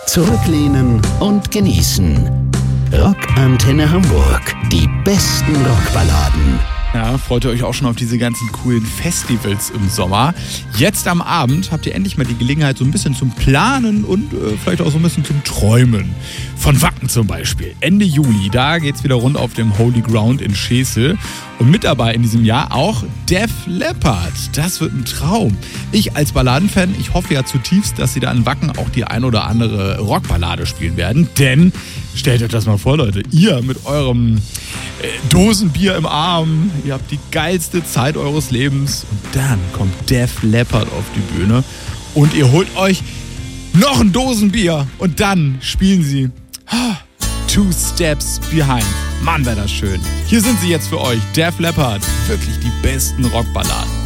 Zurücklehnen und genießen. Rockantenne Hamburg. Die besten Rockballaden. Ja, freut ihr euch auch schon auf diese ganzen coolen Festivals im Sommer? Jetzt am Abend habt ihr endlich mal die Gelegenheit, so ein bisschen zum Planen und vielleicht auch so ein bisschen zum Träumen. Von Wacken zum Beispiel. Ende Juli, da geht's wieder rund auf dem Holy Ground in Schesel. Und mit dabei in diesem Jahr auch Def Leppard. Das wird ein Traum. Ich als Balladenfan, ich hoffe ja zutiefst, dass sie da in Wacken auch die ein oder andere Rockballade spielen werden. Denn, stellt euch das mal vor, Leute, ihr mit eurem Dosenbier im Arm, ihr habt die geilste Zeit eures Lebens und dann kommt Def Leppard auf die Bühne und ihr holt euch noch ein Dosenbier und dann spielen sie Two Steps Behind. Mann, wäre das schön. Hier sind sie jetzt für euch, Def Leppard. Wirklich die besten Rockballaden.